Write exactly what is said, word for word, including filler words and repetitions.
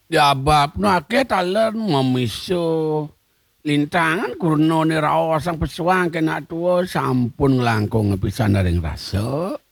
Ya babno akeh talen memiso lintangan gurnone raosang pesuang kena tuwa sampun nglangkung pisan ring rasa.